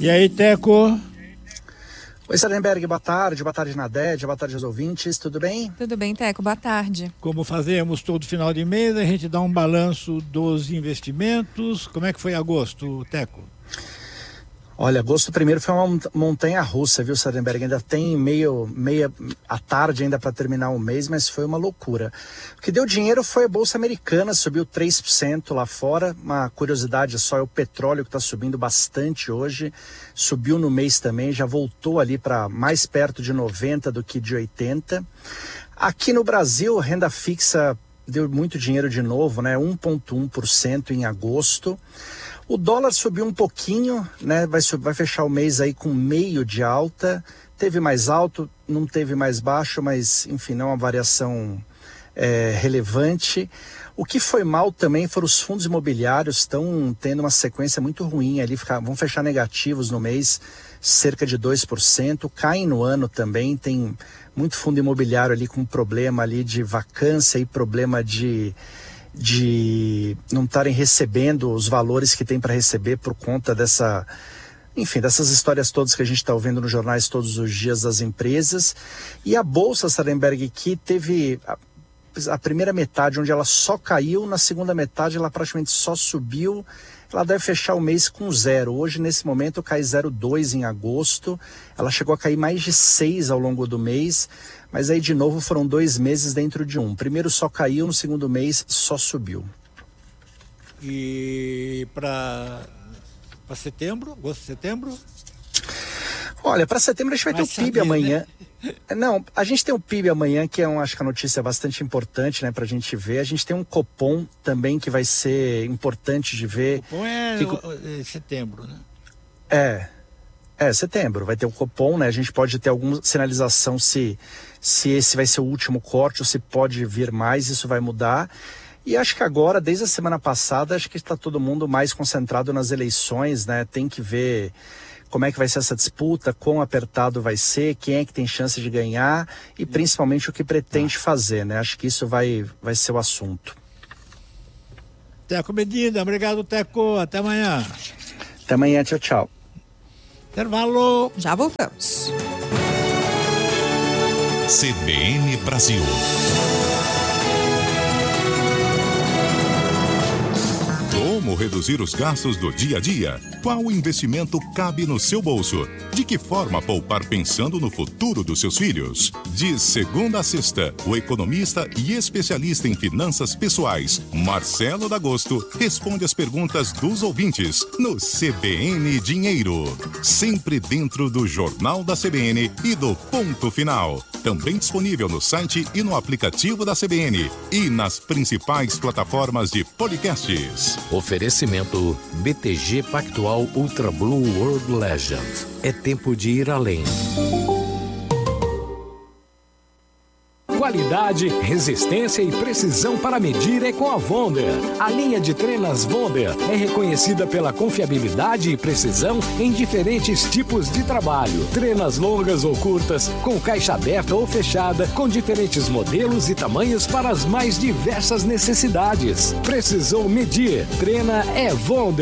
E aí, Teco? Oi, Sarenberg, boa tarde Nadege, boa tarde aos ouvintes, tudo bem? Tudo bem, Teco, boa tarde. Como fazemos todo final de mês, a gente dá um balanço dos investimentos. Como é que foi agosto, Teco? Olha, agosto primeiro foi uma montanha-russa, viu, Sarenberg? Ainda tem meia à tarde ainda para terminar o mês, mas foi uma loucura. O que deu dinheiro foi a Bolsa Americana, subiu 3% lá fora. Uma curiosidade só é o petróleo que está subindo bastante hoje. Subiu no mês também, já voltou ali para mais perto de 90 do que de 80. Aqui no Brasil, renda fixa deu muito dinheiro de novo, né? 1,1% em agosto. O dólar subiu um pouquinho, né? Vai fechar o mês aí com meio de alta. Teve mais alto, não teve mais baixo, mas enfim, não é uma variação relevante. O que foi mal também foram os fundos imobiliários, estão tendo uma sequência muito ruim ali, vão fechar negativos no mês, cerca de 2%, caem no ano também, tem muito fundo imobiliário ali com problema ali de vacância e problema de não estarem recebendo os valores que tem para receber por conta dessas histórias todas que a gente está ouvindo nos jornais todos os dias das empresas. E a Bolsa, Sarenberg, que teve a primeira metade onde ela só caiu, na segunda metade ela praticamente só subiu. Ela deve fechar o mês com 0. Hoje, nesse momento, cai 0,2 em agosto. Ela chegou a cair mais de 6 ao longo do mês, mas aí de novo foram 2 meses dentro de um. Primeiro só caiu, no segundo mês só subiu. E para setembro, agosto, setembro? Olha, para setembro a gente vai ter o PIB amanhã. Né? Não, a gente tem o PIB amanhã, que acho que a notícia é bastante importante, né, pra gente ver. A gente tem um Copom também que vai ser importante de ver. O Copom é setembro, né? Setembro. Vai ter o Copom, né? A gente pode ter alguma sinalização se esse vai ser o último corte ou se pode vir mais, isso vai mudar. E acho que agora, desde a semana passada, acho que está todo mundo mais concentrado nas eleições, né? Tem que ver como é que vai ser essa disputa, quão apertado vai ser, quem é que tem chance de ganhar e principalmente o que pretende fazer, né? Acho que isso vai ser o assunto. Teco Medina, obrigado, Teco. Até amanhã. Até amanhã, tchau, tchau. Intervalo. Já voltamos. CBN Brasil. Como reduzir os gastos do dia a dia? Qual investimento cabe no seu bolso? De que forma poupar pensando no futuro dos seus filhos? De segunda a sexta, o economista e especialista em finanças pessoais, Marcelo D'Agosto, responde as perguntas dos ouvintes no CBN Dinheiro. Sempre dentro do Jornal da CBN e do Ponto Final. Também disponível no site e no aplicativo da CBN e nas principais plataformas de podcasts. Oferecimento BTG Pactual Ultra Blue World Legend. É tempo de ir além. Qualidade, resistência e precisão para medir é com a Wonder. A linha de trenas Wonder é reconhecida pela confiabilidade e precisão em diferentes tipos de trabalho. Trenas longas ou curtas, com caixa aberta ou fechada, com diferentes modelos e tamanhos para as mais diversas necessidades. Precisou medir? Treina é Wonder.